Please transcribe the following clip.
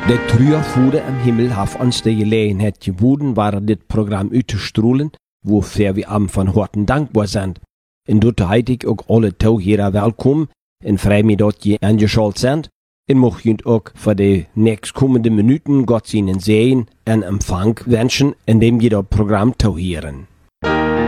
De Trüerfude am Himmel hat uns die Gelegenheit geboten, war dit Programm uitzustrahlen, wofür wir am von Horten dankbar sind. En dort heet ik ook alle Taugheren welkom en vrij me dat je aangeschalt zijn. En mocht je ook voor de nächstkommende Minuten Gott ihnen sehen en Empfang wünschen, indem je dat Programm taugheren.